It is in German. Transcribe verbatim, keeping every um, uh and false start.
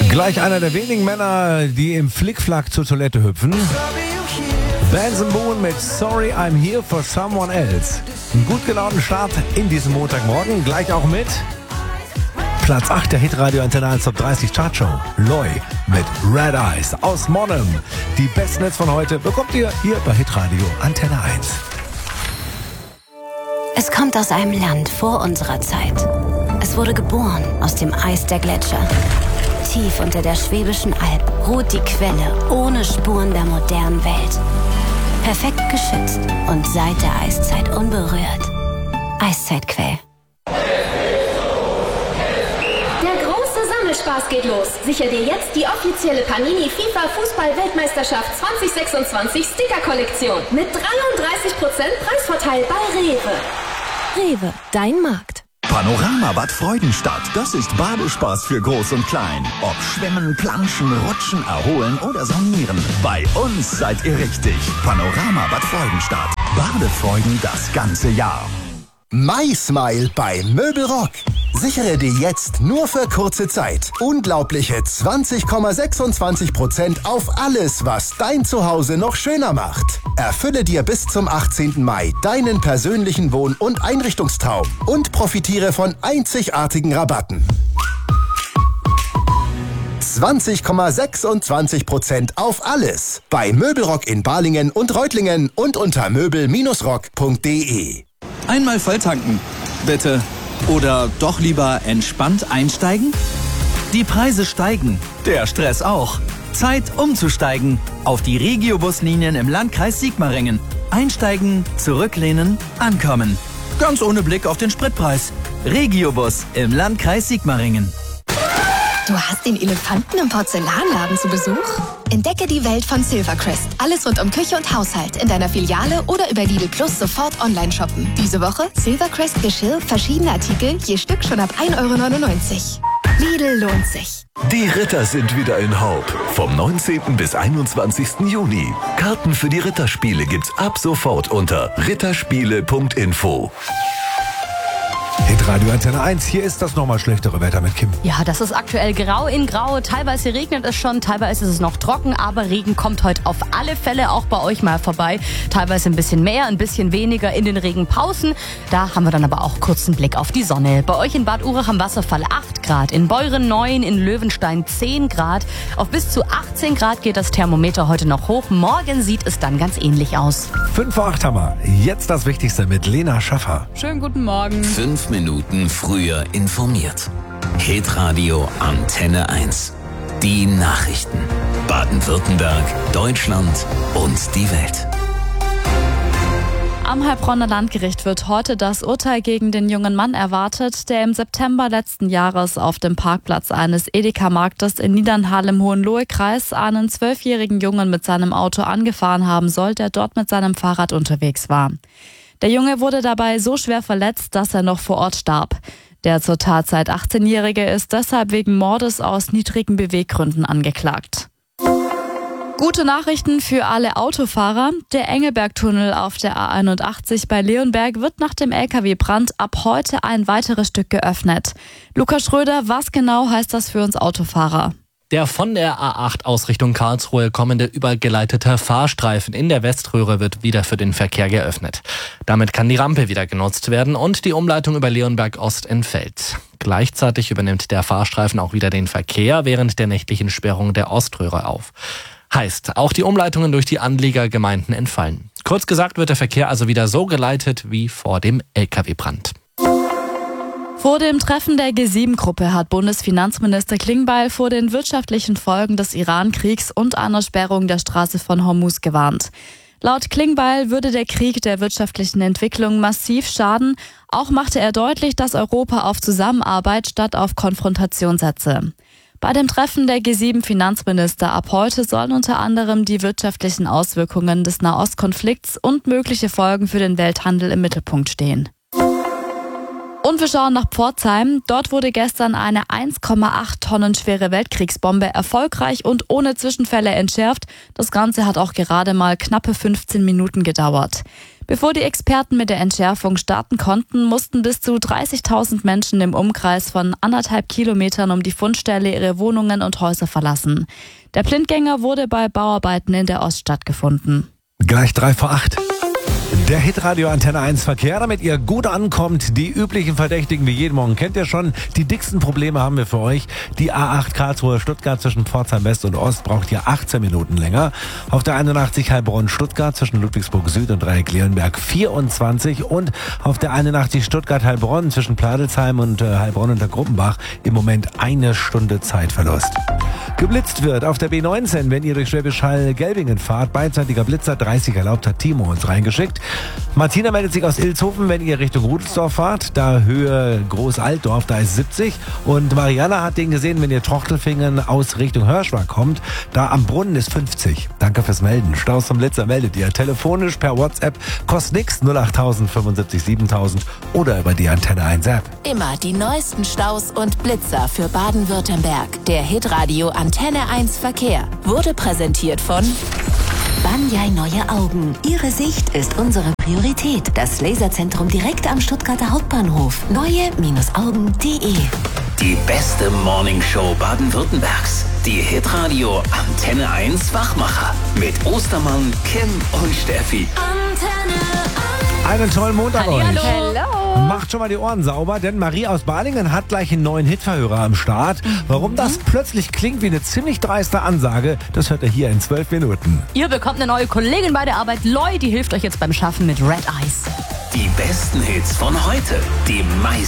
Gleich einer der wenigen Männer, die im Flickflack zur Toilette hüpfen. Benson Boone mit Sorry I'm Here for Someone Else. Einen gut gelaunten Start in diesem Montagmorgen. Gleich auch mit Platz acht der Hitradio Antenne eins Top dreißig Chartshow. Loy mit Red Eyes aus Monum. Die besten Hits von heute bekommt ihr hier bei Hitradio Antenne eins. Es kommt aus einem Land vor unserer Zeit. Es wurde geboren aus dem Eis der Gletscher. Tief unter der Schwäbischen Alb ruht die Quelle ohne Spuren der modernen Welt. Perfekt geschützt und seit der Eiszeit unberührt. Eiszeitquell. Der große Sammelspaß geht los. Sicher dir jetzt die offizielle Panini FIFA Fußball-Weltmeisterschaft zwanzig sechsundzwanzig Sticker-Kollektion mit dreiunddreißig Prozent Preisvorteil bei Rewe. Rewe, dein Markt. Panorama Bad Freudenstadt. Das ist Badespaß für Groß und Klein. Ob Schwimmen, Planschen, Rutschen, Erholen oder Sonieren. Bei uns seid ihr richtig. Panorama Bad Freudenstadt. Badefreuden das ganze Jahr. MySmile bei Möbelrock. Sichere dir jetzt nur für kurze Zeit unglaubliche zwanzig Komma sechsundzwanzig Prozent auf alles, was dein Zuhause noch schöner macht. Erfülle dir bis zum achtzehnten Mai deinen persönlichen Wohn- und Einrichtungstraum und profitiere von einzigartigen Rabatten. zwanzig Komma sechsundzwanzig Prozent auf alles bei Möbelrock in Balingen und Reutlingen und unter möbel rock punkt de. Einmal volltanken, bitte. Oder doch lieber entspannt einsteigen? Die Preise steigen, der Stress auch. Zeit umzusteigen auf die Regiobuslinien im Landkreis Sigmaringen. Einsteigen, zurücklehnen, ankommen. Ganz ohne Blick auf den Spritpreis. Regiobus im Landkreis Sigmaringen. Du hast den Elefanten im Porzellanladen zu Besuch? Entdecke die Welt von Silvercrest. Alles rund um Küche und Haushalt in deiner Filiale oder über Lidl Plus sofort online shoppen. Diese Woche Silvercrest Geschirr, verschiedene Artikel, je Stück schon ab ein Euro neunundneunzig. Lidl lohnt sich. Die Ritter sind wieder in Haupt. Vom neunzehnten bis einundzwanzigsten Juni. Karten für die Ritterspiele gibt's ab sofort unter ritterspiele punkt info. Hitradio Antenne eins, hier ist das nochmal schlechtere Wetter mit Kim. Ja, das ist aktuell grau in grau. Teilweise regnet es schon, teilweise ist es noch trocken, aber Regen kommt heute auf alle Fälle auch bei euch mal vorbei. Teilweise ein bisschen mehr, ein bisschen weniger in den Regenpausen. Da haben wir dann aber auch kurz einen Blick auf die Sonne. Bei euch in Bad Urach am Wasserfall acht Grad, in Beuren neun, in Löwenstein zehn Grad. Auf bis zu achtzehn Grad geht das Thermometer heute noch hoch. Morgen sieht es dann ganz ähnlich aus. fünf vor acht haben wir. Jetzt das Wichtigste mit Lena Schaffer. Schönen guten Morgen. Fünf Minuten früher informiert. Hitradio Antenne eins. Die Nachrichten. Baden-Württemberg, Deutschland und die Welt. Am Heilbronner Landgericht wird heute das Urteil gegen den jungen Mann erwartet, der im September letzten Jahres auf dem Parkplatz eines Edeka-Marktes in Niedernhall im Hohenlohe-Kreis einen zwölfjährigen Jungen mit seinem Auto angefahren haben soll, der dort mit seinem Fahrrad unterwegs war. Der Junge wurde dabei so schwer verletzt, dass er noch vor Ort starb. Der zur Tatzeit achtzehnjährige ist deshalb wegen Mordes aus niedrigen Beweggründen angeklagt. Gute Nachrichten für alle Autofahrer. Der Engelbergtunnel auf der A einundachtzig bei Leonberg wird nach dem L K W-Brand ab heute ein weiteres Stück geöffnet. Lukas Schröder, was genau heißt das für uns Autofahrer? Der von der A acht aus Richtung Karlsruhe kommende übergeleitete Fahrstreifen in der Weströhre wird wieder für den Verkehr geöffnet. Damit kann die Rampe wieder genutzt werden und die Umleitung über Leonberg Ost entfällt. Gleichzeitig übernimmt der Fahrstreifen auch wieder den Verkehr während der nächtlichen Sperrung der Oströhre auf. Heißt, auch die Umleitungen durch die Anliegergemeinden entfallen. Kurz gesagt wird der Verkehr also wieder so geleitet wie vor dem L K W-Brand. Vor dem Treffen der G sieben Gruppe hat Bundesfinanzminister Klingbeil vor den wirtschaftlichen Folgen des Iran-Kriegs und einer Sperrung der Straße von Hormuz gewarnt. Laut Klingbeil würde der Krieg der wirtschaftlichen Entwicklung massiv schaden. Auch machte er deutlich, dass Europa auf Zusammenarbeit statt auf Konfrontation setze. Bei dem Treffen der G sieben Finanzminister ab heute sollen unter anderem die wirtschaftlichen Auswirkungen des Nahostkonflikts und mögliche Folgen für den Welthandel im Mittelpunkt stehen. Und wir schauen nach Pforzheim. Dort wurde gestern eine eins Komma acht Tonnen schwere Weltkriegsbombe erfolgreich und ohne Zwischenfälle entschärft. Das Ganze hat auch gerade mal knappe fünfzehn Minuten gedauert. Bevor die Experten mit der Entschärfung starten konnten, mussten bis zu dreißigtausend Menschen im Umkreis von anderthalb Kilometern um die Fundstelle ihre Wohnungen und Häuser verlassen. Der Blindgänger wurde bei Bauarbeiten in der Oststadt gefunden. Gleich drei vor acht. Der Hitradio Antenne eins Verkehr, damit ihr gut ankommt. Die üblichen Verdächtigen wie jeden Morgen kennt ihr schon. Die dicksten Probleme haben wir für euch. Die A acht Karlsruhe Stuttgart zwischen Pforzheim West und Ost braucht hier achtzehn Minuten länger. Auf der einundachtzig Heilbronn Stuttgart zwischen Ludwigsburg Süd und Dreieck Leonberg vierundzwanzig. Und auf der einundachtzig Stuttgart Heilbronn zwischen Pladelsheim und äh, Heilbronn unter Gruppenbach im Moment eine Stunde Zeitverlust. Geblitzt wird auf der B neunzehn, wenn ihr durch Schwäbisch Hall-Gelbingen fahrt. Beidseitiger Blitzer, dreißig erlaubt, hat Timo uns reingeschickt. Martina meldet sich aus Ilshofen, wenn ihr Richtung Rudelsdorf fahrt. Da Höhe Groß-Altdorf, da ist siebzig. Und Mariana hat den gesehen, wenn ihr Trochtelfingen aus Richtung Hörschwag kommt. Da am Brunnen ist fünfzig. Danke fürs Melden. Staus zum Blitzer meldet ihr telefonisch per WhatsApp. Kostet nix, null acht null null fünfundsiebzig siebentausend oder über die Antenne eins App. Immer die neuesten Staus und Blitzer für Baden-Württemberg. Der Hitradio Antenne eins Verkehr wurde präsentiert von Banyai Neue Augen. Ihre Sicht ist unsere Priorität. Das Laserzentrum direkt am Stuttgarter Hauptbahnhof. neue Augen punkt de. Die beste Morningshow Baden-Württembergs. Die Hitradio Antenne eins Wachmacher. Mit Ostermann, Kim und Steffi. Antenne eins. Einen tollen Montag euch. Hallo. Macht schon mal die Ohren sauber, denn Marie aus Balingen hat gleich einen neuen Hitverhörer am Start. Warum das plötzlich klingt wie eine ziemlich dreiste Ansage, das hört ihr hier in zwölf Minuten. Ihr bekommt eine neue Kollegin bei der Arbeit. Loi, die hilft euch jetzt beim Schaffen mit Red Eyes. Die besten Hits von heute. Die meisten